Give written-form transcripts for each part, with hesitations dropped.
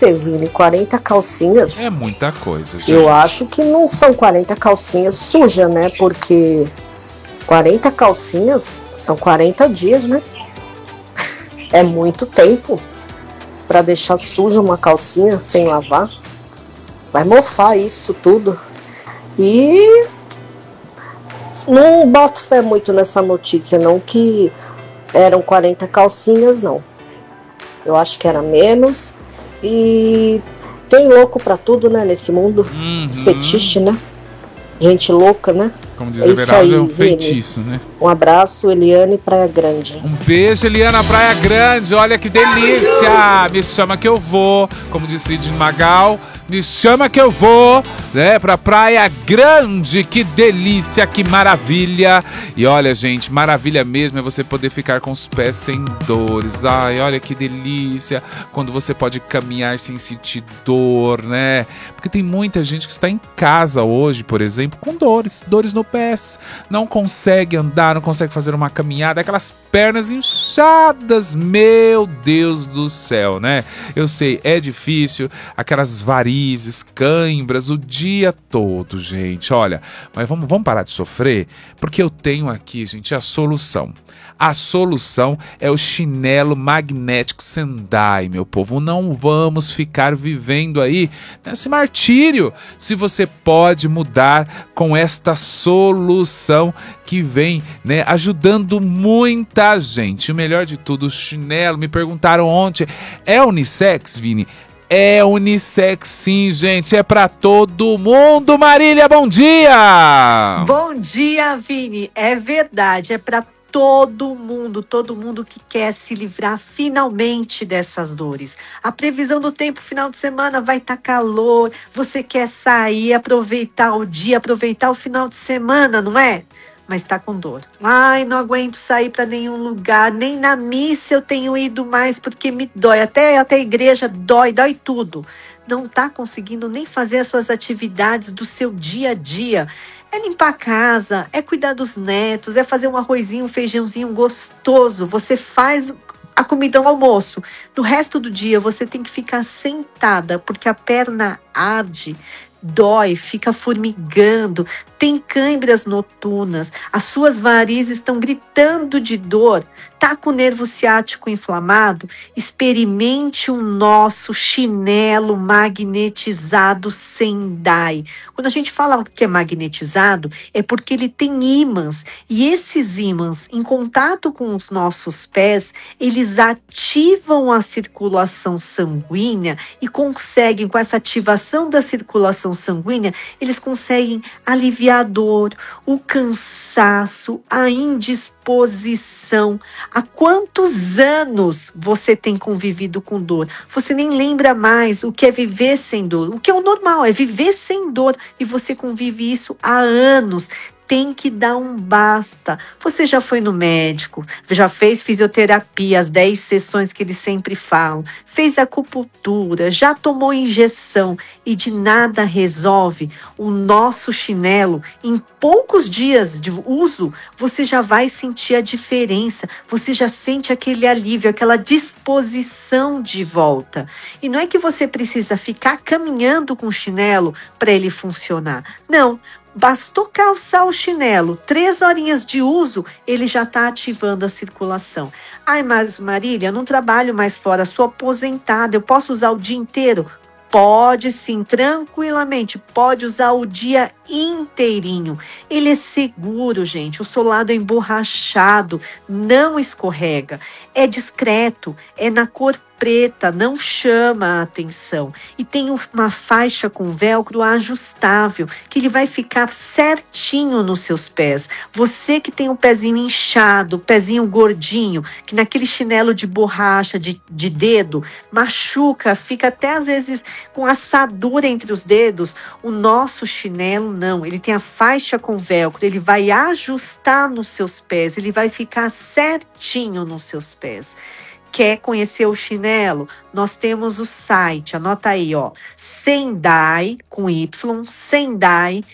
você, Vini, 40 calcinhas. É muita coisa, gente. Eu acho que não são 40 calcinhas sujas, né? Porque 40 calcinhas são 40 dias, né? É muito tempo pra deixar suja uma calcinha sem lavar. Vai mofar isso tudo. E não boto fé muito nessa notícia, não, que eram 40 calcinhas, não. Eu acho que era menos. E tem louco pra tudo, né, nesse mundo. Fetiche, né? Gente louca, né? Como diz a Veraldo, é um feitiço, né? Um abraço, Eliane, Praia Grande. Um beijo, Eliana, Praia Grande. Olha que delícia! Me chama que eu vou. Como disse Sidney Magal, me chama que eu vou, né, pra Praia Grande. Que delícia, que maravilha. E olha, gente, maravilha mesmo é você poder ficar com os pés sem dores. Ai, olha que delícia quando você pode caminhar sem sentir dor, né? Porque tem muita gente que está em casa hoje, por exemplo, com dores no pés. Não consegue andar, não consegue fazer uma caminhada, aquelas pernas inchadas. Meu Deus do céu, né? Eu sei, é difícil, aquelas varizes, cãibras, o dia todo, gente. Olha, mas vamos parar de sofrer, porque eu tenho aqui, gente, a solução. A solução é o chinelo magnético Sendai, meu povo. Não vamos ficar vivendo aí nesse martírio. Se você pode mudar com esta solução que vem, né, ajudando muita gente. O melhor de tudo, o chinelo, me perguntaram ontem, é unissex, Vini? É unissex sim, gente, é pra todo mundo. Marília, bom dia! Bom dia, Vini, é verdade, é pra todo mundo que quer se livrar finalmente dessas dores. A previsão do tempo final de semana vai estar calor, você quer sair, aproveitar o dia, aproveitar o final de semana, não é? Mas tá com dor. Ai, não aguento sair para nenhum lugar, nem na missa eu tenho ido mais porque me dói. Até a igreja dói tudo. Não tá conseguindo nem fazer as suas atividades do seu dia a dia. É limpar a casa, é cuidar dos netos, é fazer um arrozinho, um feijãozinho gostoso. Você faz a comida ao almoço. No resto do dia você tem que ficar sentada porque a perna arde. Dói, fica formigando, tem câimbras noturnas, as suas varizes estão gritando de dor, tá com o nervo ciático inflamado? Experimente o nosso chinelo magnetizado Sendai. Quando a gente fala que é magnetizado, é porque ele tem ímãs, e esses ímãs, em contato com os nossos pés, eles ativam a circulação sanguínea e conseguem, com essa ativação da circulação sanguínea, eles conseguem aliviar a dor, o cansaço, a indisposição. Há quantos anos você tem convivido com dor? Você nem lembra mais o que é viver sem dor. O que é o normal, é viver sem dor. E você convive isso há anos. Tem que dar um basta. Você já foi no médico, já fez fisioterapia, as 10 sessões que eles sempre falam, fez acupuntura, já tomou injeção e de nada resolve. O nosso chinelo, em poucos dias de uso, você já vai sentir a diferença, você já sente aquele alívio, aquela disposição de volta. E não é que você precisa ficar caminhando com o chinelo para ele funcionar. Não. Bastou calçar o chinelo, 3 horinhas de uso, ele já está ativando a circulação. Ai, mas Marília, eu não trabalho mais fora, sou aposentada, eu posso usar o dia inteiro? Pode sim, tranquilamente, pode usar o dia inteirinho. Ele é seguro, gente, o solado é emborrachado, não escorrega, é discreto, é na cor preta, não chama a atenção. E tem uma faixa com velcro ajustável, que ele vai ficar certinho nos seus pés. Você que tem um pezinho inchado, pezinho gordinho, que naquele chinelo de borracha, de dedo, machuca, fica até às vezes com assadura entre os dedos, o nosso chinelo não. Ele tem a faixa com velcro, ele vai ajustar nos seus pés, ele vai ficar certinho nos seus pés. Quer conhecer o chinelo? Nós temos o site, anota aí, ó, Sendai, com Y, sendai.com.br,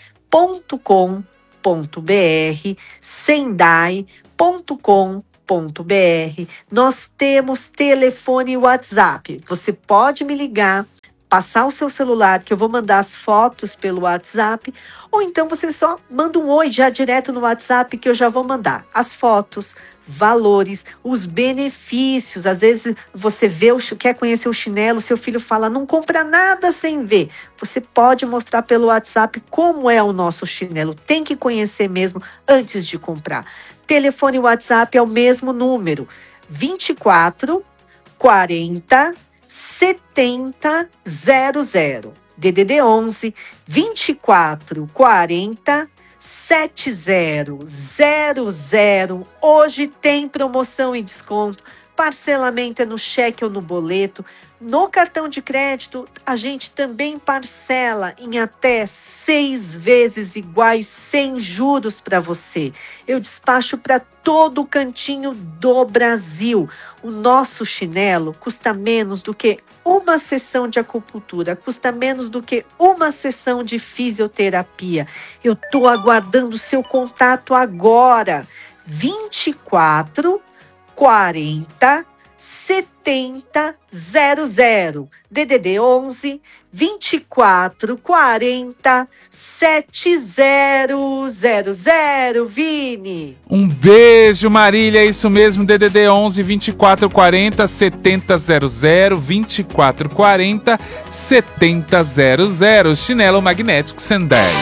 sendai.com.br. Nós temos telefone e WhatsApp. Você pode me ligar passar o seu celular, que eu vou mandar as fotos pelo WhatsApp, ou então você só manda um oi já direto no WhatsApp, que eu já vou mandar as fotos, valores, os benefícios. Às vezes você quer conhecer o chinelo, seu filho fala, não compra nada sem ver. Você pode mostrar pelo WhatsApp como é o nosso chinelo. Tem que conhecer mesmo antes de comprar. Telefone e WhatsApp é o mesmo número, 24 40 70 00. DDD 11 24 40 7000. Hoje tem promoção e desconto. Parcelamento é no cheque ou no boleto. No cartão de crédito, a gente também parcela em até 6 vezes iguais, sem juros para você. Eu despacho para todo o cantinho do Brasil. O nosso chinelo custa menos do que uma sessão de acupuntura, custa menos do que uma sessão de fisioterapia. Eu estou aguardando o seu contato agora. 24 40 70 00. DDD 11 24 40 7000. Vini. Um beijo, Marília. É isso mesmo. DDD 11 24 40 70 00. 24 40 70 00. Chinelo magnético Sendai.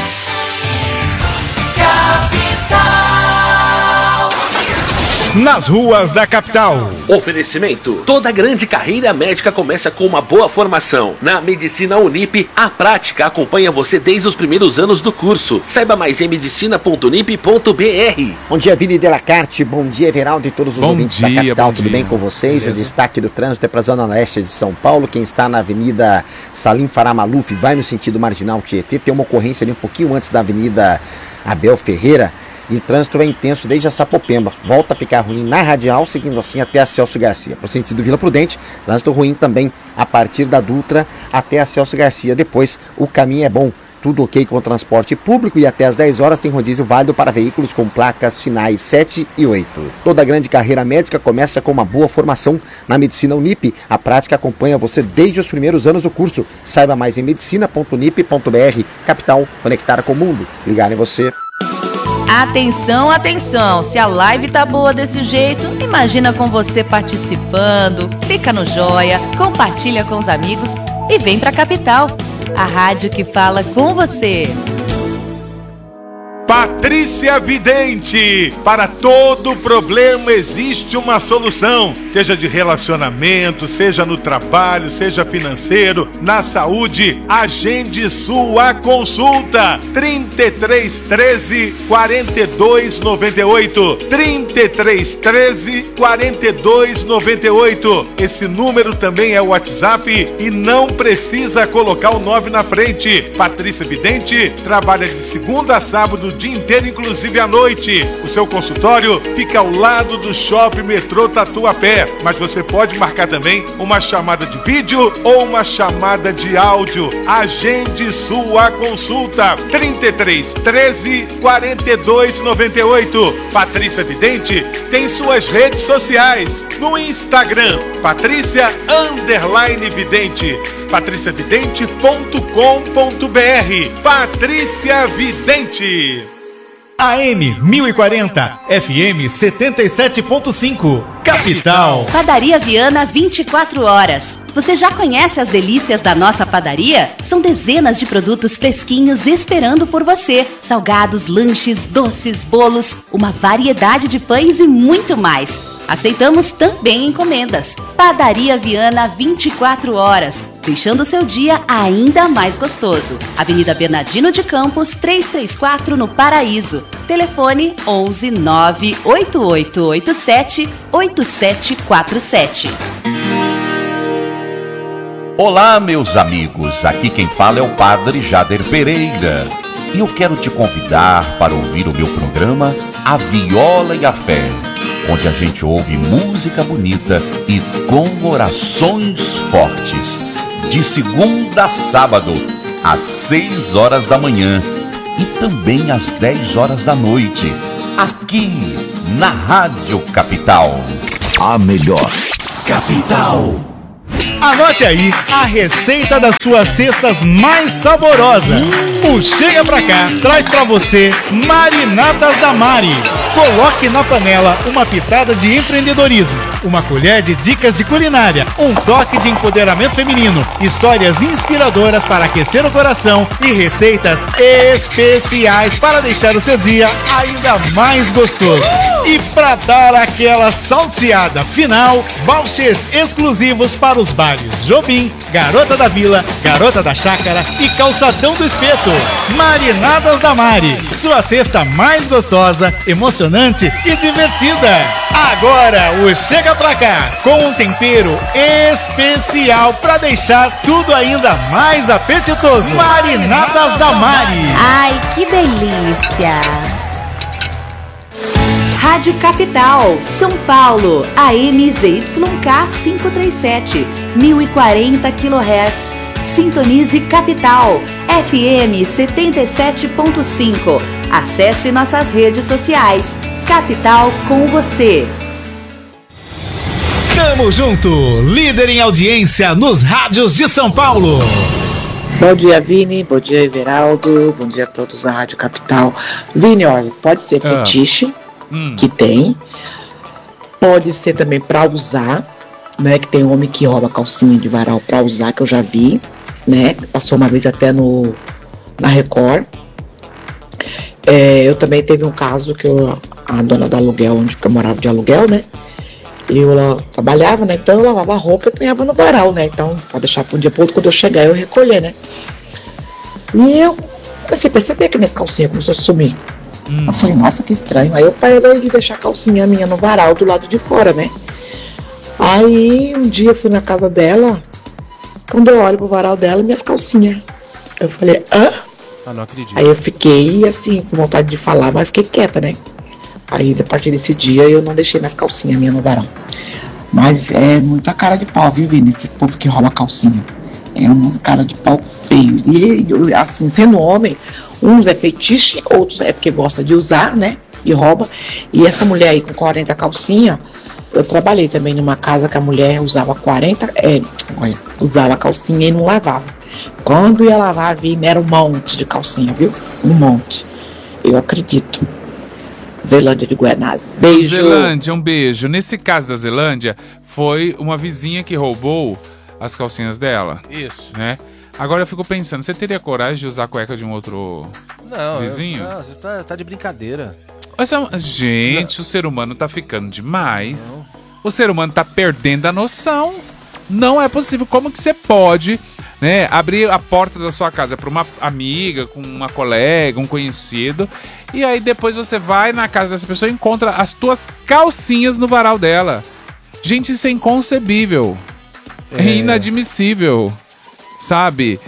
Nas ruas da capital. Oferecimento. Toda grande carreira médica começa com uma boa formação. Na Medicina Unip, a prática acompanha você desde os primeiros anos do curso. Saiba mais em medicina.unip.br. Bom dia, Vini Delacarte. Bom dia, Everaldo e todos os ouvintes da capital. Tudo bem com vocês? Beleza. O destaque do trânsito é para a Zona Leste de São Paulo. Quem está na Avenida Salim Farah Maluf vai no sentido Marginal Tietê. Tem uma ocorrência ali um pouquinho antes da Avenida Abel Ferreira. E o trânsito é intenso desde a Sapopemba. Volta a ficar ruim na Radial, seguindo assim até a Celso Garcia. Para o sentido Vila Prudente, trânsito ruim também a partir da Dutra até a Celso Garcia. Depois, o caminho é bom. Tudo ok com o transporte público e até às 10 horas tem rodízio válido para veículos com placas finais 7 e 8. Toda grande carreira médica começa com uma boa formação na Medicina Unip. A prática acompanha você desde os primeiros anos do curso. Saiba mais em medicina.unip.br. Capital, conectada com o mundo. Ligar em você. Atenção, atenção! Se a live tá boa desse jeito, imagina com você participando. Clica no joia, compartilha com os amigos e vem pra Capital, a rádio que fala com você. Patrícia Vidente. Para todo problema existe uma solução, seja de relacionamento, seja no trabalho, seja financeiro, na saúde. Agende sua consulta. 3313 4298. 3313 4298. Esse número também é o WhatsApp e não precisa colocar o 9 na frente. Patrícia Vidente trabalha de segunda a sábado, dia inteiro, inclusive à noite. O seu consultório fica ao lado do Shopping Metrô Tatuapé, mas você pode marcar também uma chamada de vídeo ou uma chamada de áudio. Agende sua consulta. 3313 4298. Patrícia Vidente tem suas redes sociais no Instagram, Patrícia_Vidente, patriciavidente.com.br. Patrícia Vidente. AM 1040, FM 77.5, Capital. Padaria Viana 24 horas. Você já conhece as delícias da nossa padaria? São dezenas de produtos fresquinhos esperando por você. Salgados, lanches, doces, bolos, uma variedade de pães e muito mais. Aceitamos também encomendas. Padaria Viana 24 horas. Deixando o seu dia ainda mais gostoso. Avenida Bernardino de Campos, 334, no Paraíso. Telefone 11 98887 8747. Olá, meus amigos. Aqui quem fala é o Padre Jader Pereira. E eu quero te convidar para ouvir o meu programa A Viola e a Fé, onde a gente ouve música bonita e com orações fortes. De segunda a sábado, às 6 horas da manhã e também às 10 horas da noite, aqui na Rádio Capital. A melhor Capital. Anote aí a receita das suas cestas mais saborosas. O Chega Pra Cá traz pra você marinatas da Mari. Coloque na panela uma pitada de empreendedorismo, uma colher de dicas de culinária, um toque de empoderamento feminino, histórias inspiradoras para aquecer o coração e receitas especiais para deixar o seu dia ainda mais gostoso. E para dar aquela salteada final, vouchers exclusivos para os bares Jobim, Garota da Vila, Garota da Chácara e Calçadão do Espeto. Marinadas da Mari, sua cesta mais gostosa, emocionante e divertida. Agora o Chega Pra Cá, com um tempero especial para deixar tudo ainda mais apetitoso. Marinadas da Mari. Ai, que delícia! Rádio Capital, São Paulo, AM ZYK 537, 1040 kHz. Sintonize Capital, FM 77.5. Acesse nossas redes sociais. Capital com você. Tamo junto, líder em audiência nos rádios de São Paulo. Bom dia, Vini. Bom dia, Everaldo. Bom dia a todos da Rádio Capital. Vini, olha, pode ser fetiche, que tem. Pode ser também pra usar, né? Que tem homem que rouba calcinha de varal pra usar, que eu já vi, né? Passou uma vez até na Record. Eu também teve um caso que a dona do aluguel, onde eu morava de aluguel, né? Eu trabalhava, né? Então eu lavava a roupa e punhava no varal, né? Então, pra deixar pra um dia pro outro, quando eu chegar, eu recolher, né? E eu comecei a perceber que minhas calcinhas começaram a sumir. Eu falei, nossa, que estranho. Aí eu parei de deixar a calcinha minha no varal do lado de fora, né? Aí um dia eu fui na casa dela, quando eu olho pro varal dela, minhas calcinhas. Eu falei, hã? Ah, não acredito. Aí eu fiquei assim, com vontade de falar, mas fiquei quieta, né? Aí a partir desse dia eu não deixei mais calcinha minha no varal. Mas é muita cara de pau, viu, Vini? Esse povo que rouba calcinha. É uma cara de pau feio. E assim, sendo homem, uns é fetiche, outros é porque gosta de usar, né? E rouba. E essa mulher aí com 40 calcinha, eu trabalhei também numa casa que a mulher usava usava calcinha e não lavava. Quando ia lavar, Vini, era um monte de calcinha, viu? Um monte. Eu acredito. Zelândia de Guanás. Beijo. Zelândia, um beijo. Nesse caso da Zelândia, foi uma vizinha que roubou as calcinhas dela. Isso. Né? Agora eu fico pensando, você teria coragem de usar a cueca de um outro vizinho? Não, você tá de brincadeira. Gente, o ser humano tá ficando demais. O ser humano tá perdendo a noção. Não é possível. Como que você pode, né, abrir a porta da sua casa para uma amiga, com uma colega, um conhecido, e aí depois você vai na casa dessa pessoa e encontra as tuas calcinhas no varal dela? Gente, isso é inconcebível. É inadmissível. Sabe?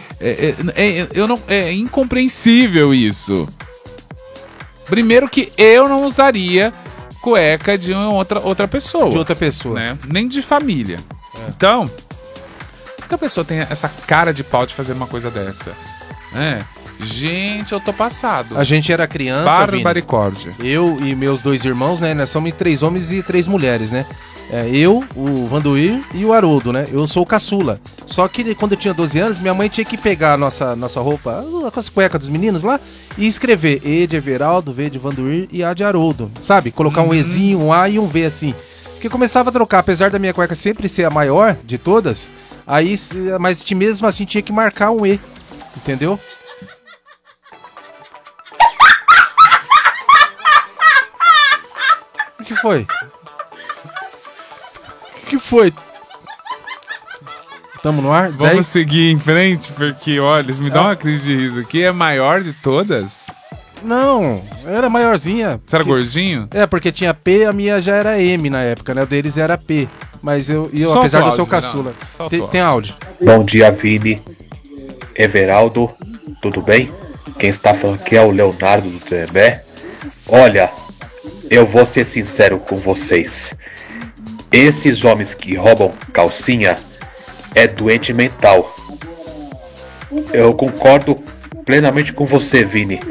É incompreensível isso. Primeiro que eu não usaria cueca de outra pessoa. De outra pessoa. Né? Nem de família. Então, por que a pessoa tem essa cara de pau de fazer uma coisa dessa? Gente, eu tô passado. A gente era criança, barbaricórdia. Eu e meus 2 irmãos, né? Nós somos 3 homens e 3 mulheres, né? Eu, o Vanduir e o Haroldo, né? Eu sou o caçula. Só que quando eu tinha 12 anos, minha mãe tinha que pegar a nossa roupa, com as cuecas dos meninos lá, e escrever E de Everaldo, V de Vanduir e A de Haroldo. Sabe? Colocar um Ezinho, um A e um V assim. Porque começava a trocar, apesar da minha cueca sempre ser a maior de todas, mas mesmo assim tinha que marcar um E. Entendeu? O que foi? O que foi? Tamo no ar? Vamos seguir em frente, porque, olha, eles me dão uma crise de riso aqui. É a maior de todas? Não, era maiorzinha. Você era gordinho? Porque tinha P, a minha já era M na época, né? O deles era P. Mas eu apesar de eu ser o caçula. Tem áudio. Bom dia, Vini. Everaldo, tudo bem? Quem está falando aqui é o Leonardo do Tremé. Olha, eu vou ser sincero com vocês. Esses homens que roubam calcinha é doente mental. Eu concordo plenamente com você, Vini.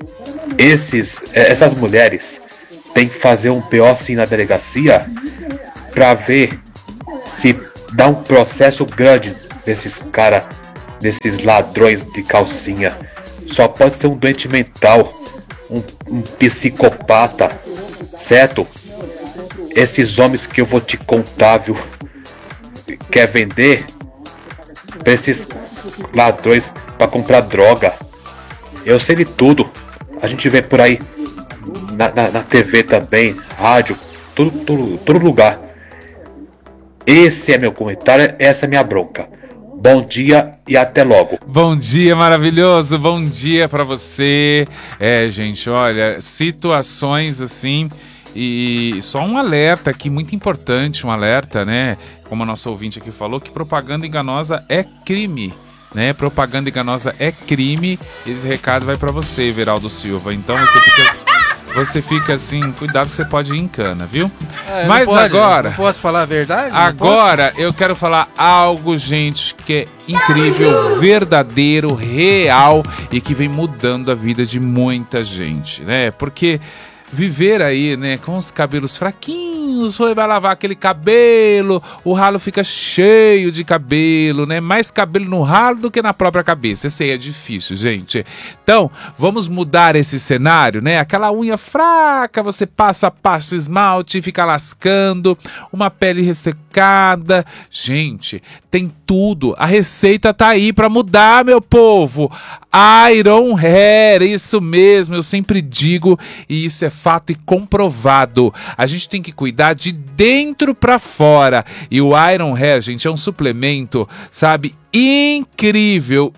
Essas mulheres têm que fazer um PO assim na delegacia pra ver se dar um processo grande desses cara, desses ladrões de calcinha. Só pode ser um doente mental, um psicopata, certo? Esses homens que eu vou te contar, viu? Quer vender pra esses ladrões pra comprar droga. Eu sei de tudo. A gente vê por aí na TV também, rádio, todo lugar. Esse é meu comentário, essa é minha bronca. Bom dia e até logo. Bom dia, maravilhoso. Bom dia pra você. Gente, olha, situações assim. E só um alerta aqui, muito importante, um alerta, né? Como a nossa ouvinte aqui falou, que propaganda enganosa é crime, né? Propaganda enganosa é crime. Esse recado vai pra você, Everaldo Silva. Então você fica assim, cuidado que você pode ir em cana, viu? Mas agora... Não posso falar a verdade? Agora eu quero falar algo, gente, que é incrível, verdadeiro, real e que vem mudando a vida de muita gente, né? Porque... viver aí, né, com os cabelos fraquinhos, vai lavar aquele cabelo, o ralo fica cheio de cabelo, né, mais cabelo no ralo do que na própria cabeça. Esse aí é difícil, gente. Então, vamos mudar esse cenário, né, aquela unha fraca, você passa esmalte e fica lascando, uma pele ressecada. Gente, tem tudo, a receita tá aí pra mudar, meu povo. Iron Hair, isso mesmo, eu sempre digo, e isso é fato e comprovado. A gente tem que cuidar de dentro pra fora. E o Iron Hair, gente, é um suplemento, sabe, incrível,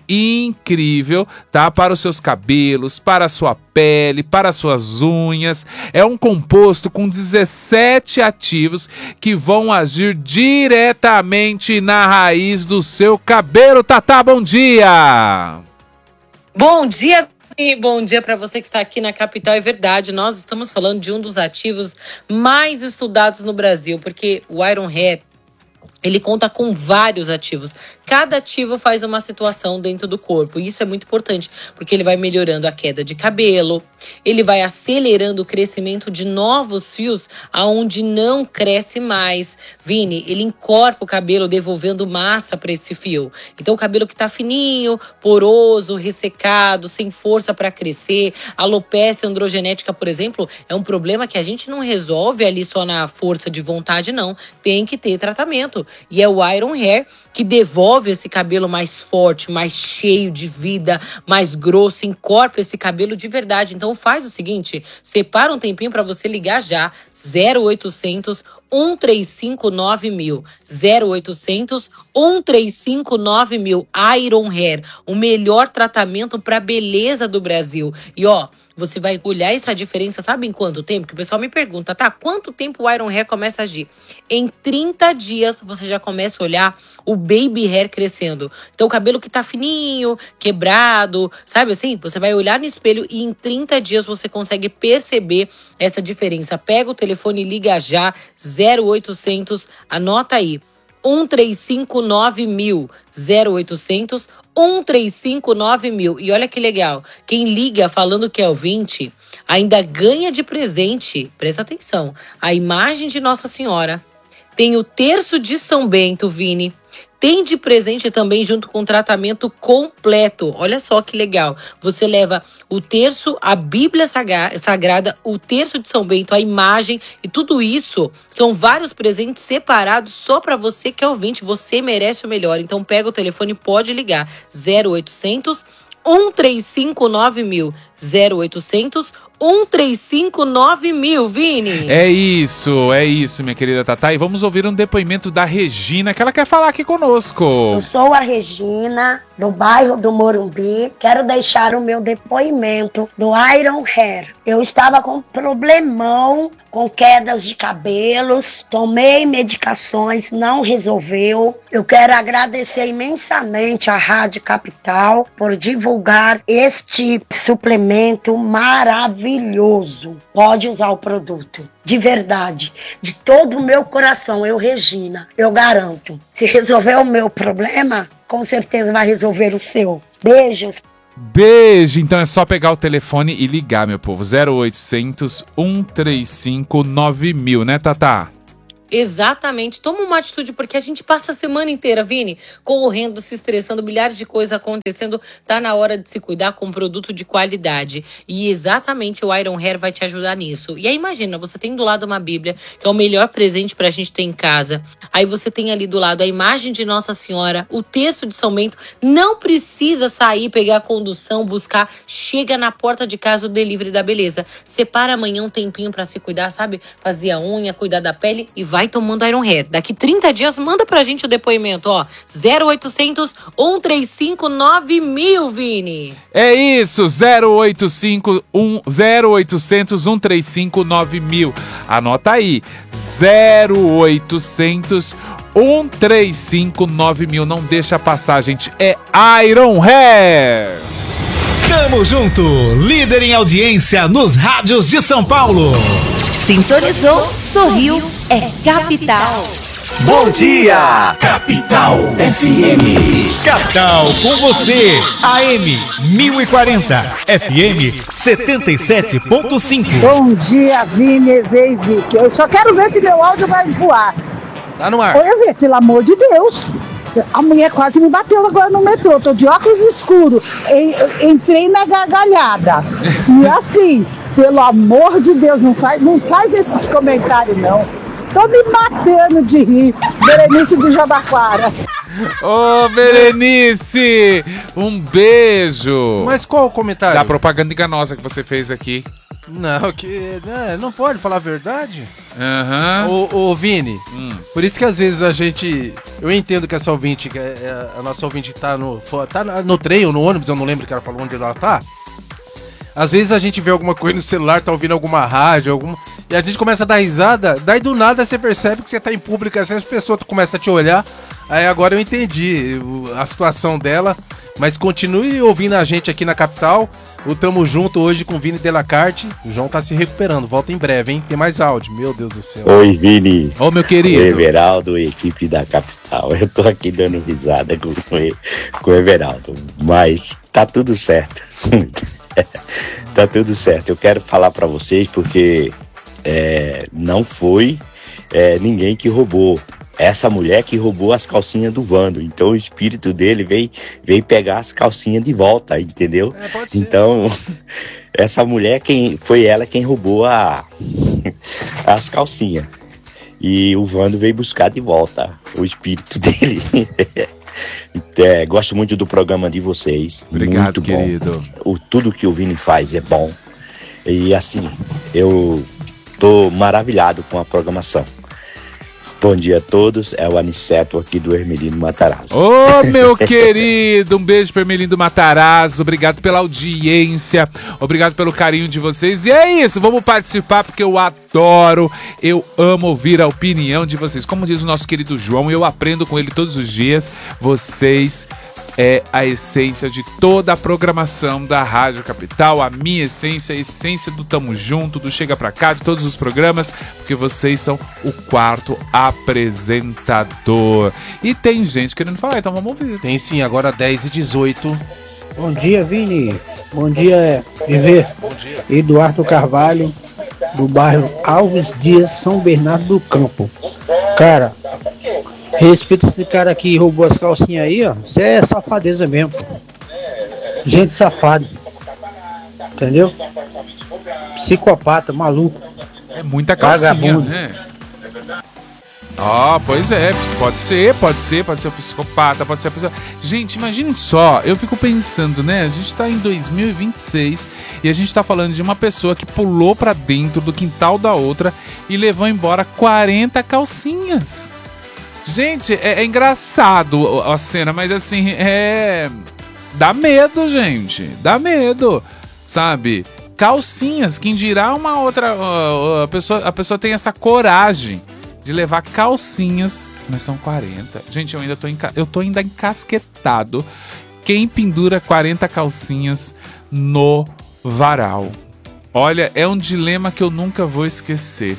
tá? Para os seus cabelos, para a sua pele, para as suas unhas. É um composto com 17 ativos que vão agir diretamente na raiz do seu cabelo. Tatá, bom dia! Bom dia, e bom dia para você que está aqui na capital. É verdade, nós estamos falando de um dos ativos mais estudados no Brasil, porque o Iron Hair, ele conta com vários ativos. Cada ativo faz uma situação dentro do corpo. E isso é muito importante, porque ele vai melhorando a queda de cabelo, ele vai acelerando o crescimento de novos fios aonde não cresce mais. Vini, ele encorpa o cabelo, devolvendo massa para esse fio. Então o cabelo que tá fininho, poroso, ressecado, sem força para crescer, alopecia androgenética, por exemplo, é um problema que a gente não resolve ali só na força de vontade, não. Tem que ter tratamento. E é o Iron Hair que devolve esse cabelo mais forte, mais cheio de vida, mais grosso, encorpa esse cabelo de verdade. Então faz o seguinte, separa um tempinho para você ligar já, 0800 135 9000, 0800 135 9000, Iron Hair, o melhor tratamento para beleza do Brasil. E ó, você vai olhar essa diferença, sabe em quanto tempo? Que o pessoal me pergunta, tá, quanto tempo o Iron Hair começa a agir? Em 30 dias você já começa a olhar o baby hair crescendo. Então o cabelo que tá fininho, quebrado, sabe assim? Você vai olhar no espelho e em 30 dias você consegue perceber essa diferença. Pega o telefone e liga já, 0800, anota aí, 135 9000, 0800 135 9000. E olha que legal, quem liga falando que é ouvinte ainda ganha de presente, presta atenção, a imagem de Nossa Senhora, tem o terço de São Bento, Vini, tem de presente também junto com o tratamento completo. Olha só que legal. Você leva o terço, a Bíblia Sagrada, o terço de São Bento, a imagem e tudo isso são vários presentes separados só para você que é ouvinte. Você merece o melhor. Então pega o telefone e pode ligar. 0800 135 9000. 0800 135 9000, Vini. É isso, minha querida Tatá. E vamos ouvir um depoimento da Regina, que ela quer falar aqui conosco. Eu sou a Regina, do bairro do Morumbi. Quero deixar o meu depoimento do Iron Hair. Eu estava com um problemão com quedas de cabelos, tomei medicações, não resolveu. Eu quero agradecer imensamente à Rádio Capital por divulgar este suplemento maravilhoso. Pode usar o produto. De verdade, de todo o meu coração, eu, Regina, eu garanto. Se resolver o meu problema, com certeza vai resolver o seu. Beijos. Beijo, então é só pegar o telefone e ligar, meu povo, 0800 135 9000, né, Tatá? Exatamente. Toma uma atitude, porque a gente passa a semana inteira, Vini, correndo, se estressando, milhares de coisas acontecendo. Tá na hora de se cuidar com um produto de qualidade. E exatamente o Iron Hair vai te ajudar nisso. E aí imagina, você tem do lado uma Bíblia, que é o melhor presente pra gente ter em casa. Aí você tem ali do lado a imagem de Nossa Senhora, o texto de São Bento. Não precisa sair, pegar a condução, buscar. Chega na porta de casa o delivery da beleza. Separa amanhã um tempinho pra se cuidar, sabe? Fazer a unha, cuidar da pele e vai tomando Iron Hair. Daqui 30 dias, manda pra gente o depoimento, ó. 0800 135 9000, Vini. É isso, 0800 135 9000. Anota aí, 0800 135 9000. Não deixa passar, gente. É Iron Hair. Tamo junto, líder em audiência nos rádios de São Paulo. Sintonizou, sorriu, é Capital. Bom dia, Capital FM. Capital com você, AM 1040, FM 77.5. Bom dia, Vini, Vic. Eu só quero ver se meu áudio vai voar. Tá no ar. Olha, Vê, pelo amor de Deus. A mulher quase me bateu agora no metrô. Tô de óculos escuros. Entrei na gargalhada. E assim, pelo amor de Deus, não faz esses comentários, não. Tô me matando de rir. Berenice do Jabaquara. Ô, Berenice! Um beijo! Mas qual o comentário? Da propaganda enganosa que você fez aqui. Não, não pode falar a verdade. Aham. Ô, Vini, por isso que às vezes a gente... Eu entendo que essa ouvinte, a nossa ouvinte tá no trem ou no ônibus, eu não lembro que ela falou onde ela tá. Às vezes a gente vê alguma coisa no celular, tá ouvindo alguma rádio, e a gente começa a dar risada, daí do nada você percebe que você tá em público, assim, as pessoas começam a te olhar. Aí agora eu entendi a situação dela, mas continue ouvindo a gente aqui na Capital. O Tamo Junto hoje com o Vini Delacarte. O João tá se recuperando, volta em breve, hein? Tem mais áudio, meu Deus do céu. Oi, Vini. Ô, meu querido. O Everaldo, equipe da Capital. Eu tô aqui dando risada com o Everaldo, mas tá tudo certo. Tá tudo certo. Eu quero falar pra vocês porque não foi ninguém que roubou. Essa mulher que roubou as calcinhas do Vando. Então o espírito dele veio pegar as calcinhas de volta, entendeu? Então, essa mulher, foi ela quem roubou as calcinhas. E o Vando veio buscar de volta o espírito dele. Gosto muito do programa de vocês. Obrigado, muito bom. querido. Tudo que o Vini faz é bom. E assim, eu tô maravilhado com a programação. Bom dia a todos, é o Aniceto aqui do Hermelino Matarazzo. Ô, meu querido, um beijo para Hermelino Matarazzo, obrigado pela audiência, obrigado pelo carinho de vocês. E é isso, vamos participar porque eu adoro, eu amo ouvir a opinião de vocês. Como diz o nosso querido João, eu aprendo com ele todos os dias, vocês é a essência de toda a programação da Rádio Capital, a minha essência, a essência do Tamo Junto, do Chega Pra Cá, de todos os programas, porque vocês são o quarto apresentador. E tem gente querendo falar, então vamos ouvir. Tem sim, agora 10h18. Bom dia, Vini. Bom dia, Viver. Bom dia. Eduardo Carvalho, do bairro Alves Dias, São Bernardo do Campo. Cara, respeita esse cara que roubou as calcinhas aí, ó. Isso é safadeza mesmo, pô. Gente safada. Entendeu? Psicopata, maluco. É muita calcinha, vagabundo, né? Pois é, pode ser um psicopata, pode ser a pessoa... Gente, imagine só, eu fico pensando, né? A gente tá em 2026 e a gente tá falando de uma pessoa que pulou pra dentro do quintal da outra e levou embora 40 calcinhas. Gente, é engraçado a cena, mas assim, dá medo, gente. Dá medo, sabe? Calcinhas, quem dirá uma outra... A pessoa tem essa coragem de levar calcinhas, mas são 40. Gente, eu tô ainda encasquetado. Quem pendura 40 calcinhas no varal? Olha, é um dilema que eu nunca vou esquecer.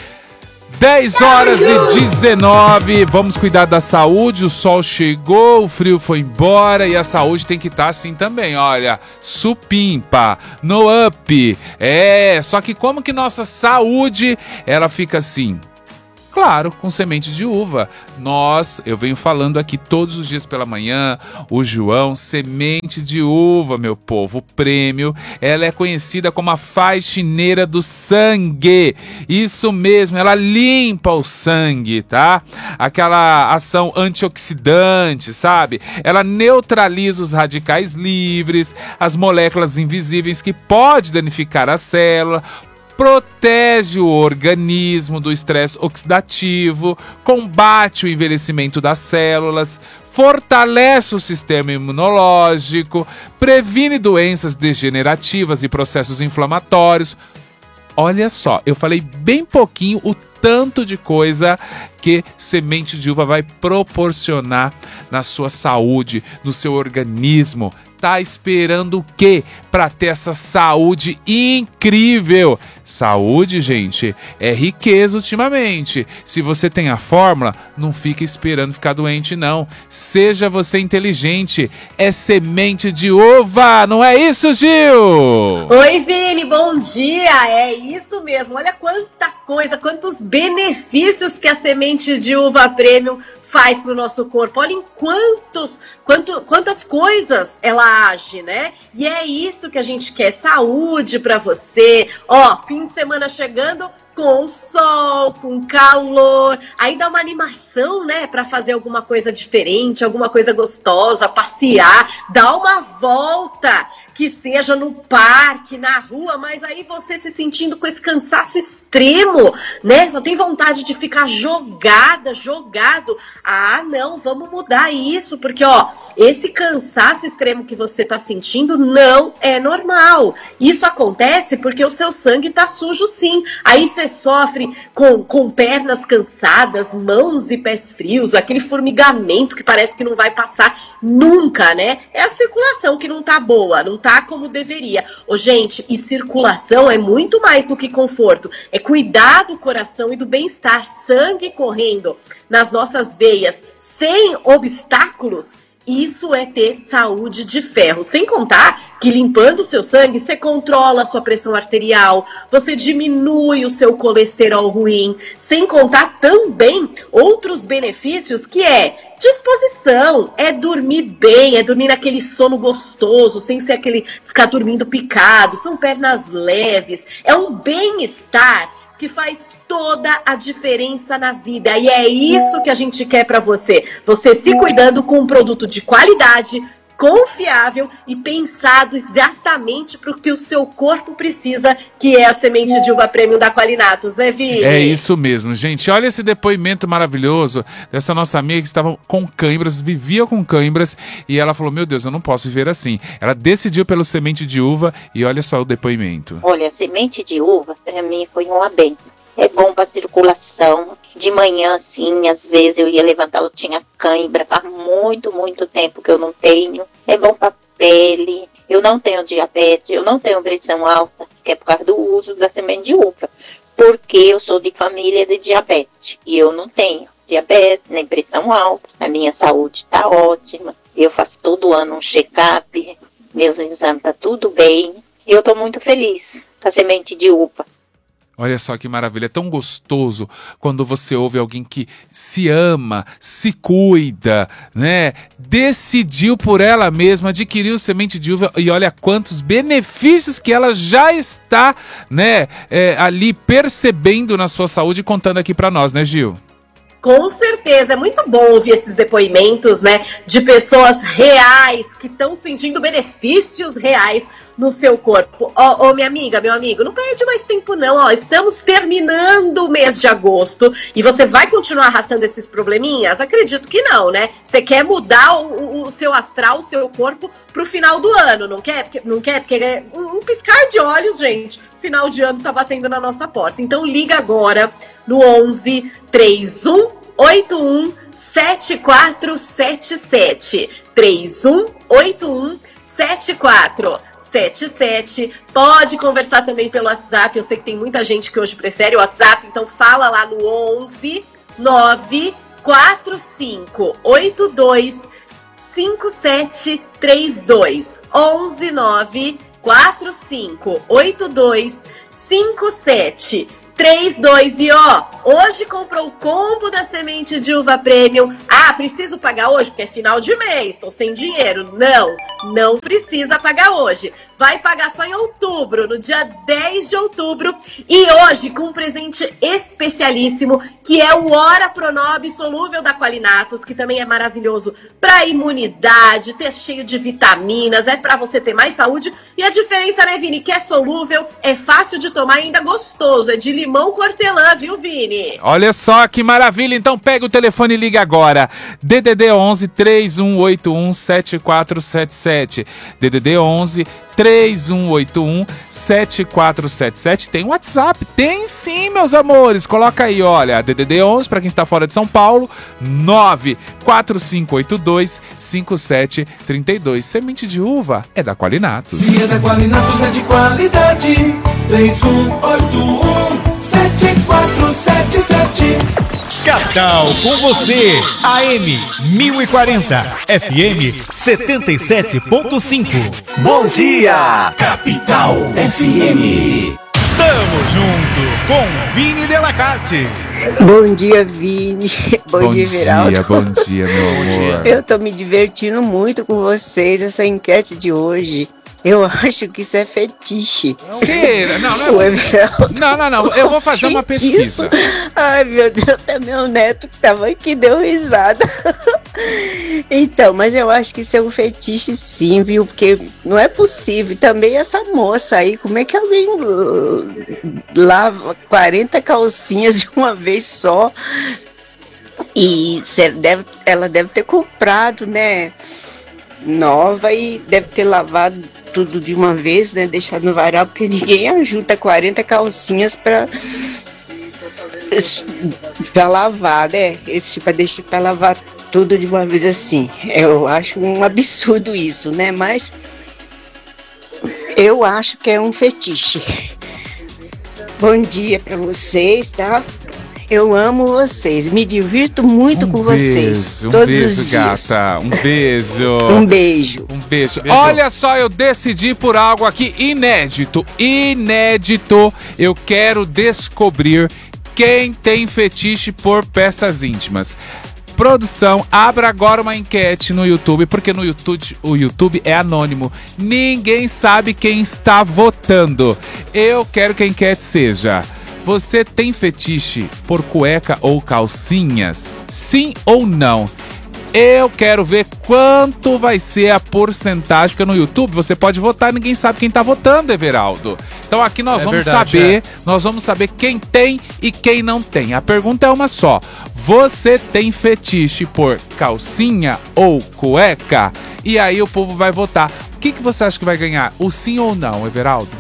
10h19, vamos cuidar da saúde, o sol chegou, o frio foi embora e a saúde tem que estar assim também, olha, supimpa, no up, só que como que nossa saúde, ela fica assim, Claro, com semente de uva. Eu venho falando aqui todos os dias pela manhã, o João, semente de uva, meu povo, o prêmio, ela é conhecida como a faxineira do sangue. Isso mesmo, ela limpa o sangue, tá? Aquela ação antioxidante, sabe? Ela neutraliza os radicais livres, as moléculas invisíveis que podem danificar a célula, protege o organismo do estresse oxidativo, combate o envelhecimento das células, fortalece o sistema imunológico, previne doenças degenerativas e processos inflamatórios. Olha só, eu falei bem pouquinho o tanto de coisa que semente de uva vai proporcionar na sua saúde, no seu organismo. Tá esperando o quê para ter essa saúde incrível? Saúde, gente, é riqueza ultimamente. Se você tem a fórmula, não fica esperando ficar doente, não. Seja você inteligente. É semente de uva, não é isso, Gil? Oi, Vini, bom dia. É isso mesmo. Olha quanta coisa, quantos benefícios que a semente de uva premium faz para o nosso corpo. Olha em quantas coisas ela age, né? E é isso que a gente quer, saúde para você. Ó, fim de semana chegando com sol, com calor, aí dá uma animação, né, para fazer alguma coisa diferente, alguma coisa gostosa, passear, dar uma volta, que seja no parque, na rua, mas aí você se sentindo com esse cansaço extremo, né, só tem vontade de ficar jogado. Ah, não, vamos mudar isso, porque, ó, esse cansaço extremo que você tá sentindo não é normal. Isso acontece porque o seu sangue tá sujo, sim. Aí você sofre com pernas cansadas, mãos e pés frios, aquele formigamento que parece que não vai passar nunca, né? É a circulação que não tá boa, não tá como deveria. Ô, gente, e circulação é muito mais do que conforto. É cuidar do coração e do bem-estar, sangue correndo nas nossas veias sem obstáculos. Isso é ter saúde de ferro. Sem contar que limpando o seu sangue, você controla a sua pressão arterial, você diminui o seu colesterol ruim. Sem contar também outros benefícios que é disposição, é dormir bem, é dormir naquele sono gostoso, sem ser aquele ficar dormindo picado, são pernas leves, é um bem-estar que faz toda a diferença na vida. E é isso que a gente quer para você. Você se cuidando com um produto de qualidade, confiável e pensado exatamente para o que o seu corpo precisa, que é a semente de uva premium da Qualinatus, né, Vini? É isso mesmo, gente. Olha esse depoimento maravilhoso dessa nossa amiga que estava com cãibras, vivia com cãibras, e ela falou, meu Deus, eu não posso viver assim. Ela decidiu pelo semente de uva e olha só o depoimento. Olha, a semente de uva, para mim, foi uma benção. É bom para circulação. De manhã, sim, às vezes eu ia levantar, eu tinha cãibra, faz muito tempo que eu não tenho. É bom para pele. Eu não tenho diabetes, eu não tenho pressão alta, que é por causa do uso da semente de uva. Porque eu sou de família de diabetes e eu não tenho diabetes, nem pressão alta. A minha saúde está ótima. Eu faço todo ano um check-up, meus exames estão tudo bem. E eu estou muito feliz com a semente de uva. Olha só que maravilha, é tão gostoso quando você ouve alguém que se ama, se cuida, né? Decidiu por ela mesma, adquiriu semente de uva e olha quantos benefícios que ela já está, né, ali percebendo na sua saúde e contando aqui pra nós, né, Gil? Com certeza, é muito bom ouvir esses depoimentos, né, de pessoas reais que estão sentindo benefícios reais no seu corpo. Ó, minha amiga, meu amigo, não perde mais tempo não, ó, estamos terminando o mês de agosto e você vai continuar arrastando esses probleminhas? Acredito que não, né? Você quer mudar o seu astral, o seu corpo pro final do ano, não quer? Porque é um piscar de olhos, gente. Final de ano tá batendo na nossa porta. Então liga agora no 11 31 81 7477. 31 81 7477. Pode conversar também pelo WhatsApp. Eu sei que tem muita gente que hoje prefere o WhatsApp, então fala lá no 11 945 82 5732. 11 945 82 5732. 32. E ó, hoje comprou o combo da semente de uva premium. Ah, preciso pagar hoje porque é final de mês, tô sem dinheiro. Não precisa pagar hoje. Vai pagar só em outubro, no dia 10 de outubro. E hoje com um presente especialíssimo, que é o Ora Pronob solúvel da Qualinatos, que também é maravilhoso para imunidade, ter cheio de vitaminas, é para você ter mais saúde. E a diferença, né, Vini, que é solúvel, é fácil de tomar e ainda gostoso. É de limão com hortelã, viu, Vini? Olha só que maravilha, então pega o telefone e liga agora. DDD 11 3181 7477. DDD 11 3181 7477. Tem WhatsApp? Tem sim, meus amores. Coloca aí, olha, DDD 11 para quem está fora de São Paulo, 94582 5732. Semente de uva é da Qualinatos. Se é da Qualinatos é de qualidade. 3181 7477. Capital com você, AM 1040, FM 77.5. Bom dia, Capital FM. Tamo junto com Vini Delacarte. Bom dia, Vini. Bom dia, Everaldo. Bom dia, meu amor. Eu tô me divertindo muito com vocês, essa enquete de hoje. Eu acho que isso é fetiche. Será? Não é Não. Eu vou fazer uma pesquisa. Ai, meu Deus, até meu neto que tava aqui deu risada. Então, mas eu acho que isso é um fetiche sim, viu? Porque não é possível. Também essa moça aí, como é que alguém lava 40 calcinhas de uma vez só? E ela deve ter comprado, né? Nova e deve ter lavado tudo de uma vez, né? Deixado no varal, porque ninguém ajuda 40 calcinhas pra lavar, né? Pra lavar tudo de uma vez assim. Eu acho um absurdo isso, né? Mas eu acho que é um fetiche. Bom dia pra vocês, tá? Eu amo vocês, me divirto muito com vocês. Todos os dias. Gata. Um beijo. Um beijo. Um beijo. Olha só, eu decidi por algo aqui inédito. Eu quero descobrir quem tem fetiche por peças íntimas. Produção, abra agora uma enquete no YouTube, porque no YouTube, o YouTube é anônimo. Ninguém sabe quem está votando. Eu quero que a enquete seja: você tem fetiche por cueca ou calcinhas? Sim ou não? Eu quero ver quanto vai ser a porcentagem, porque no YouTube você pode votar e ninguém sabe quem tá votando, Everaldo. Então aqui nós vamos saber quem tem e quem não tem. A pergunta é uma só: você tem fetiche por calcinha ou cueca? E aí o povo vai votar. O que você acha que vai ganhar? O sim ou não, Everaldo?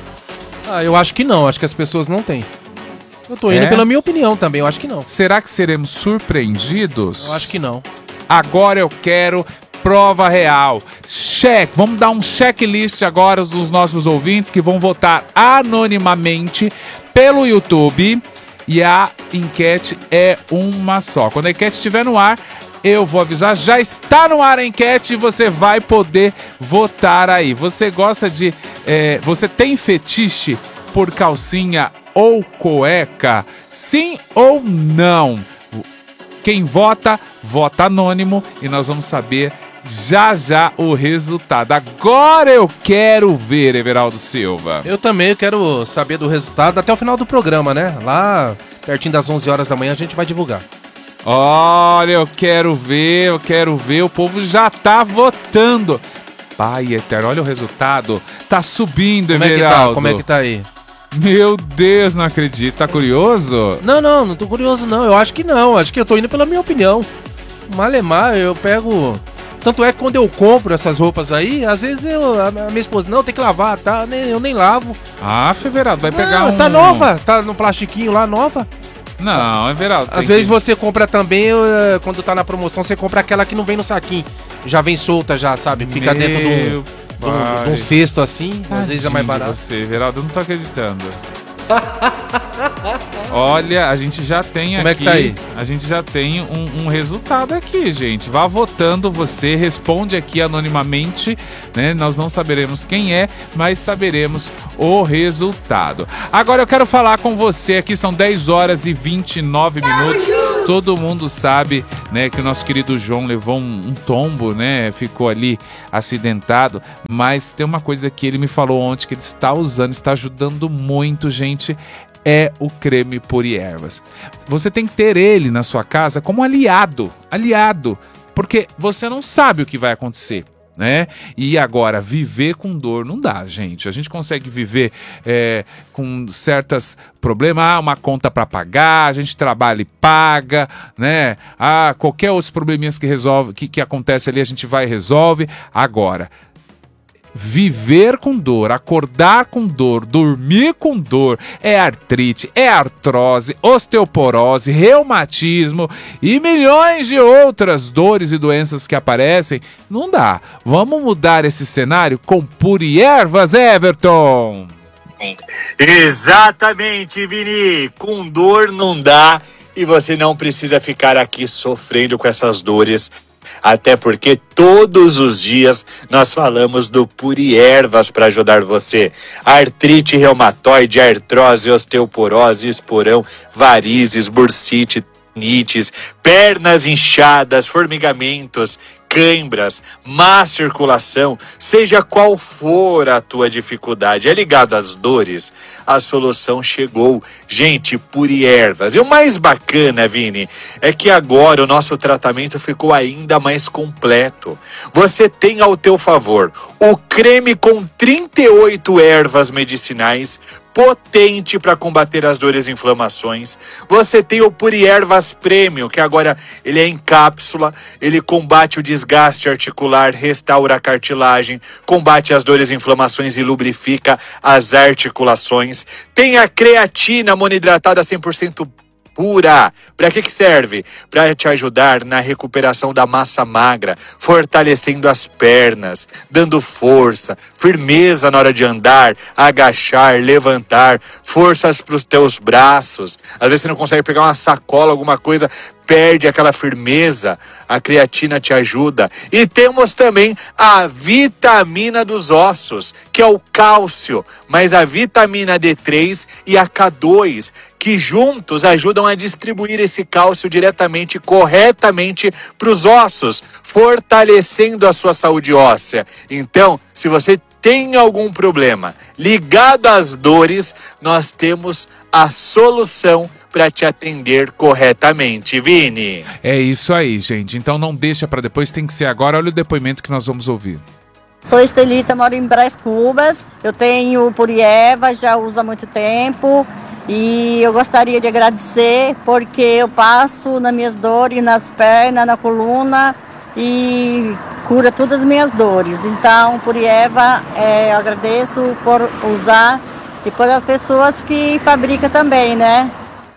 Eu acho que não, acho que as pessoas não têm. Eu tô indo pela minha opinião também, eu acho que não. Será que seremos surpreendidos? Eu acho que não. Agora eu quero prova real. Vamos dar um checklist agora dos nossos ouvintes que vão votar anonimamente pelo YouTube. E a enquete é uma só. Quando a enquete estiver no ar, eu vou avisar. Já está no ar a enquete e você vai poder votar aí. Você gosta de... você tem fetiche por calcinha ou cueca? Sim ou não? Quem vota, vota anônimo e nós vamos saber já o resultado. Agora eu quero ver, Everaldo Silva. Eu também quero saber do resultado até o final do programa, né? Lá, pertinho das 11 horas da manhã, a gente vai divulgar. Olha, eu quero ver. O povo já tá votando. Pai eterno, olha o resultado. Tá subindo, Everaldo. Como é que tá aí? Meu Deus, não acredito. Tá curioso? Não tô curioso não. Eu acho que não. Acho que eu tô indo pela minha opinião. Malemar, eu pego... Tanto é que quando eu compro essas roupas aí, às vezes a minha esposa, não, tem que lavar, tá? Eu nem lavo. Everaldo, vai pegar Tá nova, tá no plastiquinho lá, nova. Não, Everaldo. Às vezes você compra também, quando tá na promoção, você compra aquela que não vem no saquinho. Já vem solta já, sabe? Fica dentro de um cesto assim, às vezes é mais barato. Você, Everaldo, eu não tô acreditando. Olha, a gente já tem Como aqui. é que tá aí? A gente já tem um resultado aqui, gente. Vá votando você, responde aqui anonimamente, né? Nós não saberemos quem é, mas saberemos o resultado. Agora eu quero falar com você aqui, são 10 horas e 29 minutos. Todo mundo sabe, né, que o nosso querido João levou um tombo, né? Ficou ali acidentado, mas tem uma coisa que ele me falou ontem que ele está usando, está ajudando muito, gente. É o creme Puriervas. Você tem que ter ele na sua casa como aliado, porque você não sabe o que vai acontecer, né? E agora, viver com dor não dá, gente. A gente consegue viver com certos problemas, uma conta para pagar, a gente trabalha e paga, né? Qualquer outros probleminhas que acontece ali, a gente vai e resolve. Agora, viver com dor, acordar com dor, dormir com dor, é artrite, é artrose, osteoporose, reumatismo e milhões de outras dores e doenças que aparecem, não dá. Vamos mudar esse cenário com Puriervas, Everton. Exatamente, Vini. Com dor não dá e você não precisa ficar aqui sofrendo com essas dores. Até porque todos os dias nós falamos do Puriervas para ajudar você. Artrite reumatoide, artrose, osteoporose, esporão, varizes, bursite, tendinites, pernas inchadas, formigamentos, cãibras, má circulação, seja qual for a tua dificuldade, é ligado às dores, a solução chegou. Gente, Puriervas. E o mais bacana, Vini, é que agora o nosso tratamento ficou ainda mais completo. Você tem ao teu favor o creme com 38 ervas medicinais, potente para combater as dores e inflamações. Você tem o Puriervas Premium, que agora ele é em cápsula, ele combate o desgaste articular, restaura a cartilagem, combate as dores e inflamações e lubrifica as articulações. Tem a creatina monohidratada 100% pura. Para que serve? Para te ajudar na recuperação da massa magra, fortalecendo as pernas, dando força, firmeza na hora de andar, agachar, levantar, forças para os teus braços. Às vezes você não consegue pegar uma sacola, alguma coisa, perde aquela firmeza, a creatina te ajuda. E temos também a vitamina dos ossos, que é o cálcio, mas a vitamina D3 e a K2, que juntos ajudam a distribuir esse cálcio diretamente, corretamente para os ossos, fortalecendo a sua saúde óssea. Então, se você tem algum problema ligado às dores, nós temos a solução para te atender corretamente, Vini. É isso aí, gente. Então não deixa para depois, tem que ser agora. Olha o depoimento que nós vamos ouvir. Sou Estelita, moro em Brás Cubas. Eu tenho Puriervas, já uso há muito tempo. E eu gostaria de agradecer porque eu passo nas minhas dores, nas pernas, na coluna e cura todas as minhas dores. Então, Puriervas, eu agradeço por usar e por as pessoas que fabricam também, né?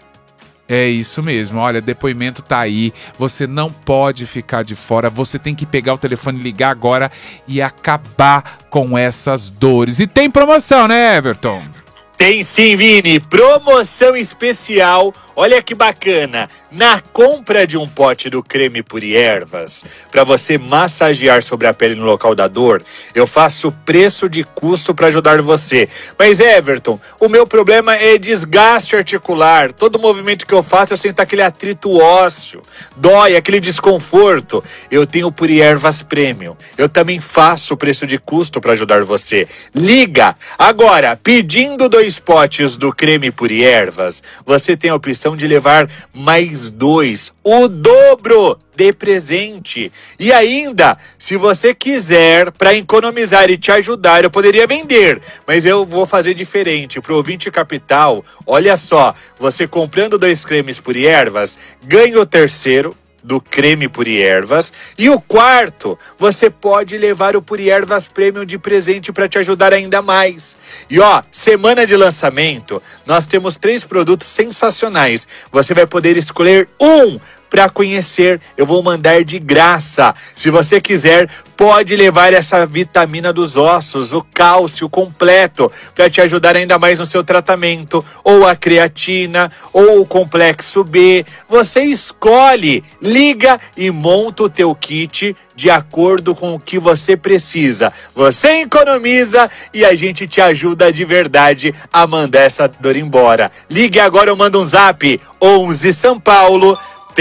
É isso mesmo, olha, depoimento tá aí, você não pode ficar de fora, você tem que pegar o telefone, ligar agora e acabar com essas dores. E tem promoção, né, Everton? Tem sim, Vini, promoção especial, olha que bacana, na compra de um pote do creme Puriervas, para você massagear sobre a pele no local da dor, eu faço preço de custo para ajudar você. Mas Everton, o meu problema é desgaste articular, todo movimento que eu faço eu sinto aquele atrito ósseo, dói, aquele desconforto. Eu tenho o Puriervas Premium, eu também faço preço de custo para ajudar você. Liga agora, pedindo 2 potes do creme Puriervas, você tem a opção de levar mais 2, o dobro de presente. E ainda, se você quiser, para economizar e te ajudar, eu poderia vender, mas eu vou fazer diferente. Pro ouvinte capital, olha só, você comprando 2 cremes Puriervas, ganha o terceiro do creme Puriervas e o quarto, você pode levar o Puriervas Premium de presente para te ajudar ainda mais. E ó, semana de lançamento, nós temos 3 produtos sensacionais. Você vai poder escolher um para conhecer. Eu vou mandar de graça. Se você quiser, pode levar essa vitamina dos ossos, o cálcio completo, para te ajudar ainda mais no seu tratamento, ou a creatina, ou o complexo B. Você escolhe, liga e monta o teu kit de acordo com o que você precisa. Você economiza e a gente te ajuda de verdade a mandar essa dor embora. Ligue agora ou manda um zap, 11 São Paulo,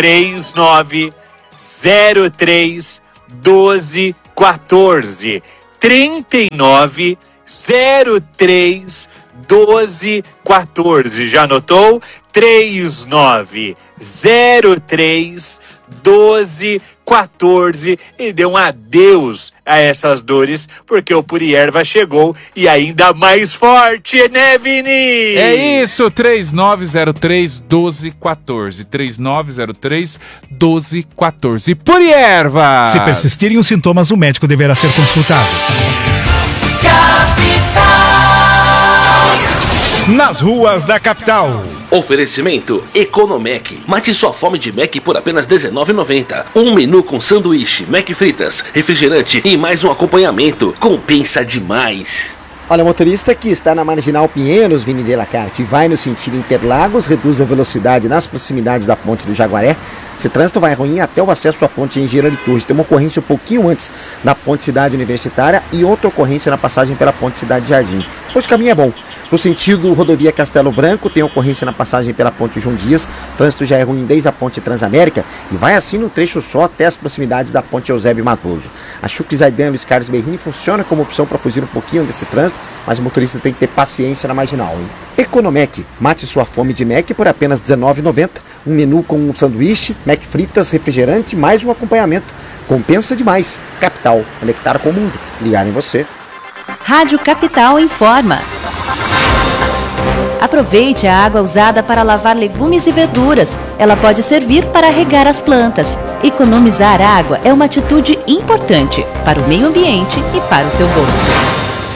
3903 12 14 39 03 12 14. Já anotou? 39 03 12 14 e dê um adeus a essas dores, porque o Purierva chegou e ainda mais forte, né, Vini? É isso, 3903 12 14. 3903 12 14. Purierva! Se persistirem os sintomas, o médico deverá ser consultado. Nas ruas da capital. Oferecimento Economec. Mate sua fome de Mac por apenas R$19,90. Um menu com sanduíche, Mac fritas, refrigerante e mais um acompanhamento. Compensa demais. Olha, o motorista que está na Marginal Pinheiros, Vini de la Carte, e vai no sentido Interlagos, reduz a velocidade nas proximidades da ponte do Jaguaré. Esse trânsito vai ruim até o acesso à ponte Engenheiro de Torres. Tem uma ocorrência um pouquinho antes da ponte Cidade Universitária e outra ocorrência na passagem pela ponte Cidade Jardim. Pois o caminho é bom. No sentido rodovia Castelo Branco, tem ocorrência na passagem pela ponte João Dias. O trânsito já é ruim desde a ponte Transamérica e vai assim num trecho só até as proximidades da ponte Eusébio Matoso. A Chuque Zaidan Luiz Carlos Berrini funciona como opção para fugir um pouquinho desse trânsito, mas o motorista tem que ter paciência na marginal, hein? Economec. Mate sua fome de Mac por apenas R$19,90. Um menu com um sanduíche, Mac fritas, refrigerante, mais um acompanhamento. Compensa demais. Capital, conectar com o mundo. Ligar em você. Rádio Capital informa. Aproveite a água usada para lavar legumes e verduras. Ela pode servir para regar as plantas. Economizar água é uma atitude importante para o meio ambiente e para o seu bolso.